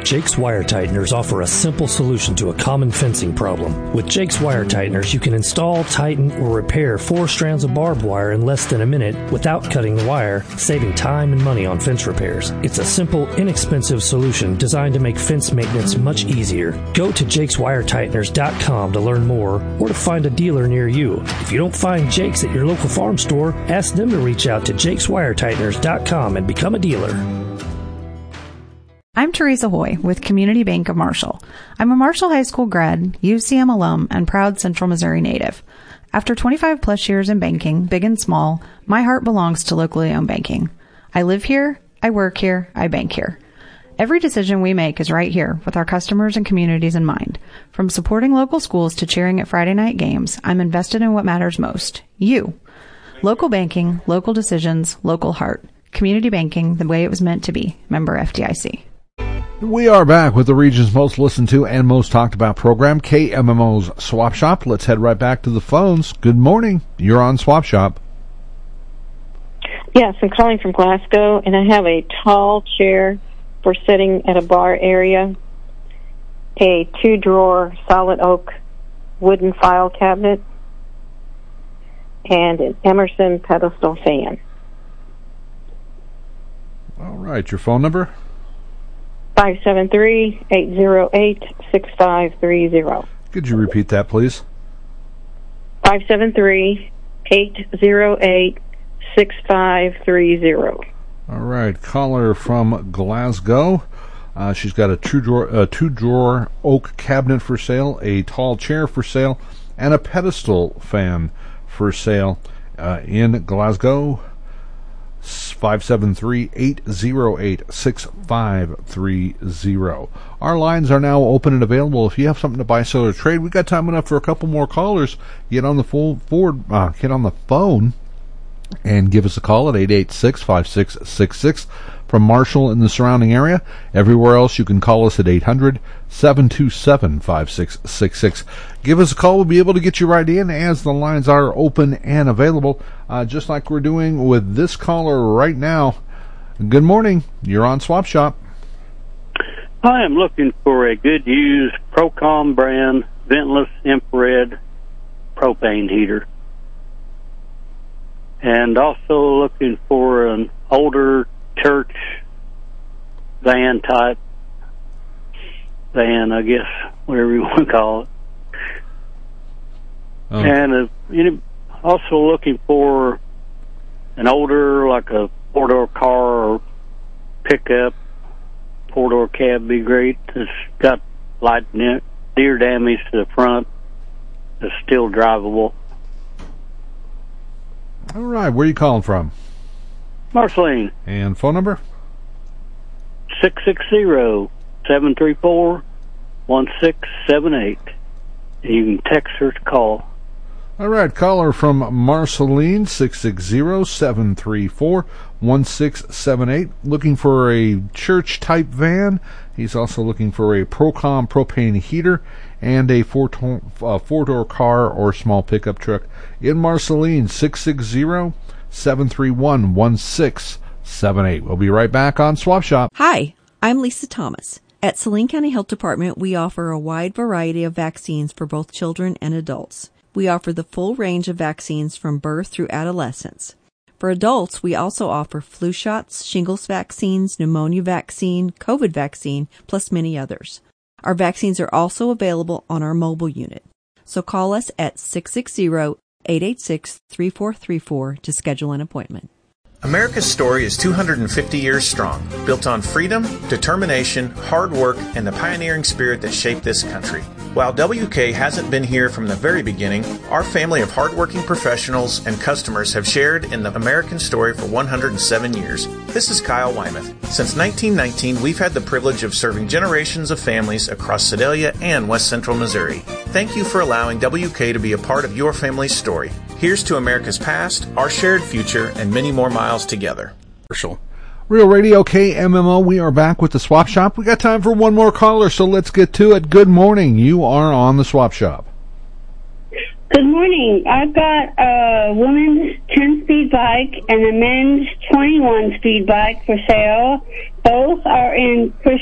Jake's Wire Tighteners offer a simple solution to a common fencing problem. With Jake's Wire Tighteners, you can install, tighten, or repair 4 strands of barbed wire in less than a minute without cutting the wire, saving time and money on fence repairs. It's a simple, inexpensive solution designed to make fence maintenance much easier. Go to jakeswiretighteners.com to learn more or to find a dealer near you. If you don't find Jake's at your local farm store, ask them to reach out to jakeswiretighteners.com and become a dealer. I'm Teresa Hoy with Community Bank of Marshall. I'm a Marshall High School grad, UCM alum, and proud Central Missouri native. After 25 plus years in banking, big and small, my heart belongs to locally owned banking. I live here, I work here, I bank here. Every decision we make is right here with our customers and communities in mind. From supporting local schools to cheering at Friday night games, I'm invested in what matters most, you. Local banking, local decisions, local heart. Community banking the way it was meant to be. Member FDIC. We are back with the region's most listened to and most talked about program, KMMO's Swap Shop. Let's head right back to the phones. Good morning. You're on Swap Shop. Yes, I'm calling from Glasgow, and I have a tall chair for sitting at a bar area, a 2-drawer solid oak wooden file cabinet, and an Emerson pedestal fan. All right, your phone number? 573-808-6530. Could you repeat that, please? 573-808-6530. All right, caller from Glasgow. She's got a two-drawer oak cabinet for sale, a tall chair for sale, and a pedestal fan for sale in Glasgow. 573-808-6530. Our lines are now open and available. If you have something to buy, sell, or trade, we've got time enough for a couple more callers. Get on the phone and give us a call at 886-5666 from Marshall and the surrounding area. Everywhere else, you can call us at 800-727-5666. Give us a call. We'll be able to get you right in as the lines are open and available, just like we're doing with this caller right now. Good morning. You're on Swap Shop. I am looking for a good used Procom brand ventless infrared propane heater. And also looking for an older church van type van, I guess, whatever you want to call it. Oh. And also looking for an older, like a 4-door car or pickup. 4-door cab be great. It's got light deer damage to the front. It's still drivable. All right, where are you calling from? Marceline. And phone number? 660-734-1678. You can text her to call. All right, caller from Marceline, 660-734-1678. Looking for a church-type van. He's also looking for a Procom propane heater and a 4-door car or small pickup truck. In Marceline, 660-731-1678. We'll be right back on Swap Shop. Hi, I'm Lisa Thomas. At Saline County Health Department, we offer a wide variety of vaccines for both children and adults. We offer the full range of vaccines from birth through adolescence. For adults, we also offer flu shots, shingles vaccines, pneumonia vaccine, COVID vaccine, plus many others. Our vaccines are also available on our mobile unit. So call us at 660-886-3434 to schedule an appointment. America's story is 250 years strong, built on freedom, determination, hard work, and the pioneering spirit that shaped this country. While WK hasn't been here from the very beginning, our family of hardworking professionals and customers have shared in the American story for 107 years. This is Kyle Wymuth. Since 1919, we've had the privilege of serving generations of families across Sedalia and West Central Missouri. Thank you for allowing WK to be a part of your family's story. Here's to America's past, our shared future, and many more miles together. Real Radio KMMO, we are back with the Swap Shop. We got time for one more caller, so let's get to it. Good morning. You are on the Swap Shop. Good morning. I've got a woman's 10-speed bike and a men's 21-speed bike for sale. Both are in